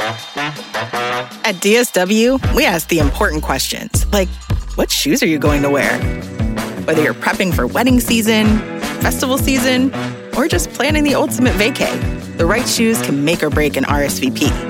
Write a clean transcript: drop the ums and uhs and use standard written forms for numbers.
At DSW, we ask the important questions, like, what shoes are you going to wear? Whether you're prepping for wedding season, festival season, or just planning the ultimate vacay, the right shoes can make or break an RSVP.